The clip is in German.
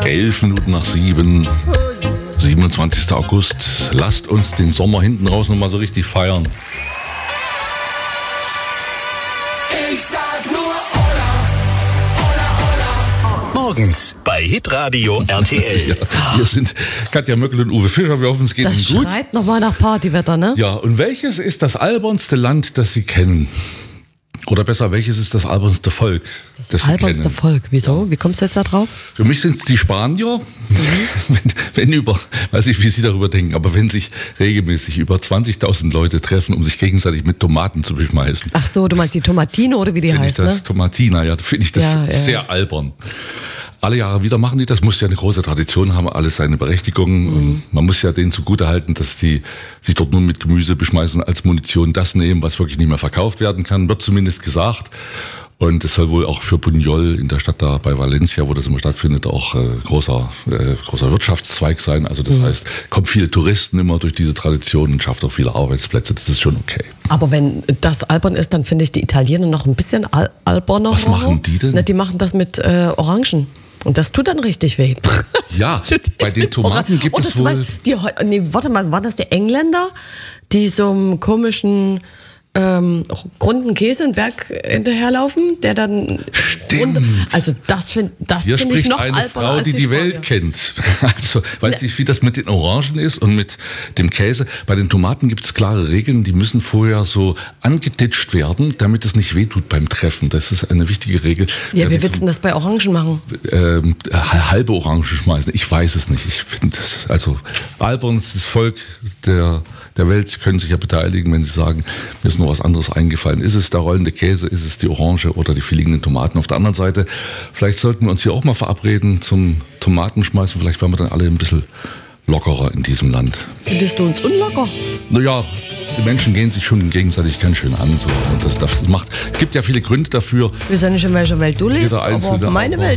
7:11, 27. August. Lasst uns den Sommer hinten raus nochmal so richtig feiern. Ich sag nur Olla, Olla, Olla. Morgens bei Hitradio RTL. Ja, hier sind Katja Möckel und Uwe Fischer. Wir hoffen, es geht Ihnen gut. Das schreit nochmal nach Partywetter, ne? Ja, und welches ist das albernste Land, das Sie kennen? Oder besser, welches ist das albernste Volk, das Sie Albernste kennen? Volk, wieso? Wie kommst du jetzt da drauf? Für mich sind es die Spanier. Wenn über, weiß nicht, wie Sie darüber denken, aber wenn sich regelmäßig über 20.000 Leute treffen, um sich gegenseitig mit Tomaten zu beschmeißen. Ach so, du meinst die Tomatine oder wie die Finde ich heißt, das ne? Tomatina, ja, finde ich das Ja. sehr albern. Alle Jahre wieder machen die das, muss ja eine große Tradition haben, alles seine Berechtigung. Und man muss ja denen zugutehalten, dass die sich dort nur mit Gemüse beschmeißen, als Munition das nehmen, was wirklich nicht mehr verkauft werden kann, wird zumindest gesagt. Und es soll wohl auch für Buñol in der Stadt da bei Valencia, wo das immer stattfindet, auch großer Wirtschaftszweig sein. Also das heißt, kommen viele Touristen immer durch diese Tradition und schafft auch viele Arbeitsplätze. Das ist schon okay. Aber wenn das albern ist, dann finde ich die Italiener noch ein bisschen alberner. Was machen die denn? Na, die machen das mit Orangen. Und das tut dann richtig weh. Ja, bei den Tomaten gibt es wohl... Warte mal, waren das die Engländer, die so einem komischen runden Käse einen Berg hinterherlaufen, der dann... Stimmt. Also das finde Hier ich spricht noch eine alberner Frau, als die die Welt Spanier. kennt. Also weiß nicht, wie das mit den Orangen ist und mit dem Käse. Bei den Tomaten gibt es klare Regeln, die müssen vorher so angeditscht werden, damit es nicht wehtut beim Treffen. Das ist eine wichtige Regel. Ja, wie willst du denn das bei Orangen machen? Halbe Orangen schmeißen. Ich weiß es nicht. Ich finde das, also albernstes Volk der Welt. Sie können sich ja beteiligen, wenn Sie sagen, mir ist noch was anderes eingefallen. Ist es der rollende Käse, ist es die Orange oder die fliegenden Tomaten? Auf der anderen Seite, vielleicht sollten wir uns hier auch mal verabreden zum Tomatenschmeißen. Vielleicht werden wir dann alle ein bisschen lockerer in diesem Land. Findest du uns unlocker? Naja, die Menschen gehen sich schon gegenseitig ganz schön an. So. Und das macht, es gibt ja viele Gründe dafür. Wir wissen nicht, in welcher Welt du lebst, Jeder Einzelne, aber meine aber- Welt